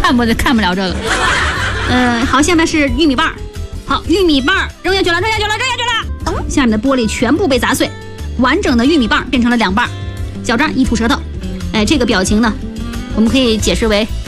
看不了这个。好，下面是玉米棒。好，玉米棒扔下去了。下面的玻璃全部被砸碎，完整的玉米棒变成了2瓣。小张一吐舌头，这个表情呢，我们可以解释为